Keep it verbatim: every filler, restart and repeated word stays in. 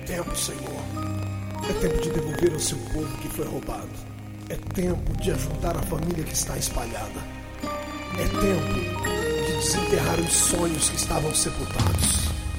tempo, Senhor. É tempo de devolver ao seu povo que foi roubado. É tempo de ajudar a família que está espalhada. É tempo de desenterrar os sonhos que estavam sepultados.